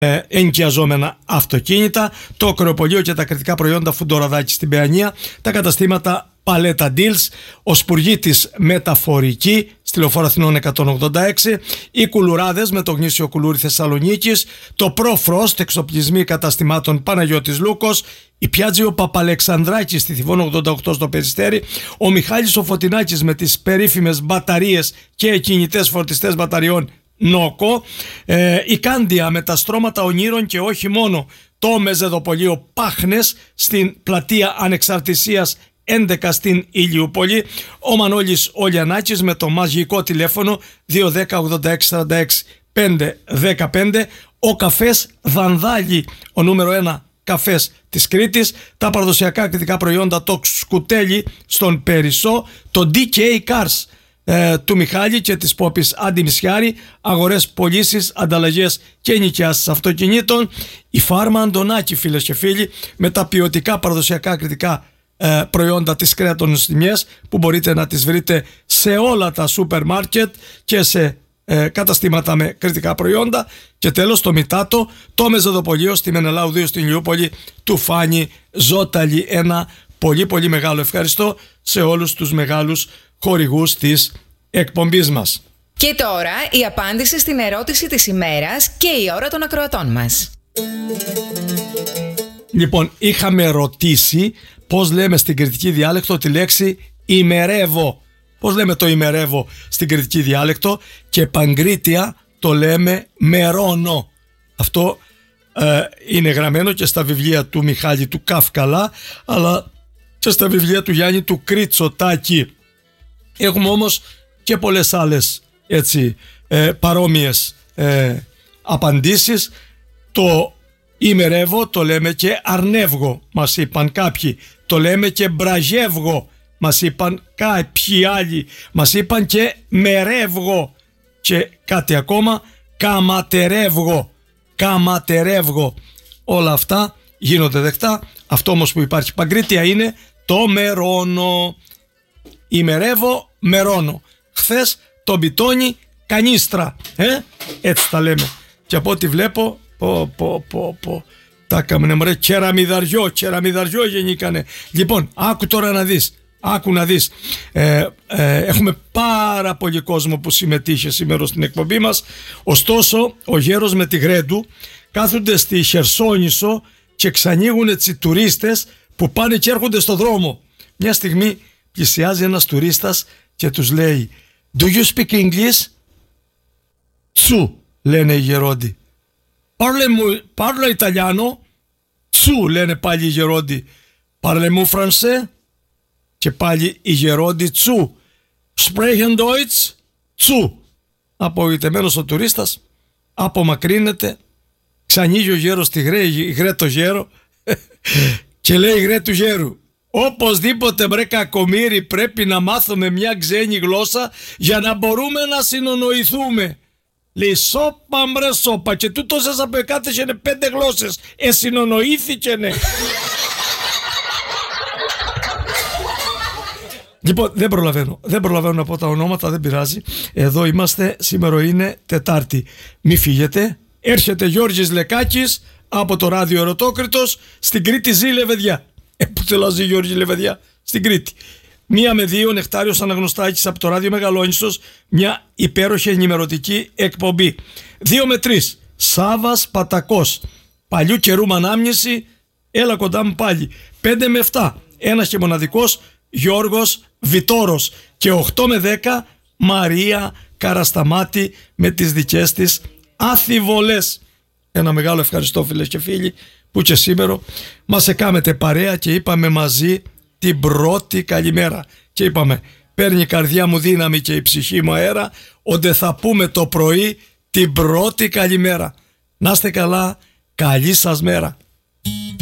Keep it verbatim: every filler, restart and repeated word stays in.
ενοικιαζόμενα αυτοκίνητα, το κρεοπωλείο και τα κριτικά προϊόντα Φουντοραδάκη στην Παιανία, τα καταστήματα Παλέτα Deals, ο Σπουργίτης Μεταφορική στη Λεωφόρο Αθηνών εκατόν ογδόντα έξι, οι Κουλουράδες με το γνήσιο κουλούρι Θεσσαλονίκης, το Pro Frost, εξοπλισμοί καταστημάτων Παναγιώτης Λούκος, η Πιάτζιο Παπαλεξανδράκη στη Θηβών ογδόντα οκτώ στο Περιστέρι, ο Μιχάλης ο Φωτεινάκης με τις περίφημες μπαταρίες και κινητές φορτιστές μπαταριών Νόκο, ε, η Κάντια με τα στρώματα ονείρων και όχι μόνο, το Μεζεδοπολείο Πάχνες στην πλατεία Ανεξαρτησίας έντεκα στην Ηλιούπολη, ο Μανώλης Ολιανάκης με το μαγικό τηλέφωνο δύο ένα μηδέν ογδόντα έξι σαράντα έξι πεντακόσια δεκαπέντε, ο Καφές Δανδάλη, ο νούμερο ένα καφές της Κρήτης, τα παραδοσιακά κριτικά προϊόντα το Σκουτέλι στον Περισσό, το ντι κέι Cars ε, του Μιχάλη και της Πόπης Αντιμισιάρη, αγορές, πωλήσεις, ανταλλαγές και νοικιάσεις αυτοκινήτων, η Φάρμα Αντωνάκη, φίλες και φίλοι, με τα ποιοτικά παραδοσιακά κριτικά ε, προϊόντα της Κρέατον Τιμιές που μπορείτε να τις βρείτε σε όλα τα σούπερ μάρκετ και σε ε, καταστήματα με κριτικά προϊόντα. Και τέλος το Μητάτο, το Μεζεδοπολείο στη Μενελάου δύο στην Ηλιούπολη του Φάνη Ζώταλη. Ένα πολύ πολύ μεγάλο ευχαριστώ σε όλους τους μεγάλους χορηγούς της εκπομπής μας. Και τώρα η απάντηση στην ερώτηση της ημέρας και η ώρα των ακροατών μας. Λοιπόν, είχαμε ρωτήσει πώς λέμε στην κρητική διάλεκτο τη λέξη ημερεύω. Πώς λέμε το ημερεύω στην κρητική διάλεκτο, και παγκρίτια το λέμε μερώνω. Αυτό ε, είναι γραμμένο και στα βιβλία του Μιχάλη του Καύκαλα, αλλά και στα βιβλία του Γιάννη του Κρίτσοτάκη. Έχουμε όμως και πολλές άλλες έτσι ε, παρόμοιες ε, απαντήσεις. Το ημερεύω το λέμε και αρνεύγω, μας είπαν κάποιοι. Το λέμε και μπραζεύγω, μας είπαν κάποιοι άλλοι. Μας είπαν και μερεύγω. Και κάτι ακόμα, καματερεύγω. Καματερεύγω. Όλα αυτά γίνονται δεκτά. Αυτό όμως που υπάρχει παγκρίτια είναι το μερώνω. Ημερεύω, μερώνω. Χθες το μπιτόνι κανίστρα. Ε? Έτσι τα λέμε. Και από ό,τι βλέπω, πω, πω, πω, πω, τα κάμενε μωρέ, κεραμιδαριό, κεραμιδαριό γεννήκανε. Λοιπόν, άκου τώρα να δεις. Άκου να δεις, ε, ε, έχουμε πάρα πολύ κόσμο που συμμετείχε σήμερα στην εκπομπή μας. Ωστόσο ο γέρος με τη Γρέντου κάθονται στη Χερσόνησο και ξανοίγουν έτσι τουρίστες που πάνε και έρχονται στο δρόμο. Μια στιγμή πλησιάζει ένας τουρίστας και τους λέει «Do you speak English?» «Τσου», λένε οι γερόντι. «Parlo Italiano?» «Τσου», λένε πάλι οι γερόντι. «Parlez-vous français?» Και πάλι η γερόντι «Τσου». «Sprechen Deutsch?» «Τσου». Απογοητεμένος ο τουρίστας απομακρύνεται, ξανοίγει ο γέρος τη Γρέ, η Γρέ το γέρο και λέει η Γρέ του γέρου «Οπωσδήποτε μπρε κακομοίρη πρέπει να μάθουμε μια ξένη γλώσσα για να μπορούμε να συνονοηθούμε». Λέει «Σόπα μπρε σόπα, και τούτος σας απεκάτεχε πέντε γλώσσες, εσυνονοήθηκενε». Λοιπόν, δεν προλαβαίνω, δεν προλαβαίνω να πω τα ονόματα, δεν πειράζει. Εδώ είμαστε, σήμερα είναι Τετάρτη. Μη φύγετε, έρχεται Γιώργης Λεκάκης από το ράδιο Ερωτόκριτος, στην Κρήτη ζει Λεβεδιά. Ε, που θέλω να ζει Γιώργη Λεβεδιά, στην Κρήτη. Μία με δύο, Νεκτάριος Αναγνωστάκης από το ράδιο Μεγαλόνισσος, μια υπέροχη ενημερωτική εκπομπή. Δύο με τρεις, Σάβας Πατακός, παλιού καιρού ανάμνηση, έλα κοντά μου πάλι. Πέντε με επτά, ένας και μοναδικός, Γιώργος Βιτόρος. Και οκτώ με δέκα, Μαρία Καρασταμάτη με τις δικές της αφιβολές. Ένα μεγάλο ευχαριστώ φίλες και φίλοι που και σήμερα μας εκάμετε παρέα και είπαμε μαζί την πρώτη καλημέρα. Και είπαμε παίρνει η καρδιά μου δύναμη και η ψυχή μου αέρα, όντε θα πούμε το πρωί την πρώτη καλημέρα. Να είστε καλά, καλή σας μέρα.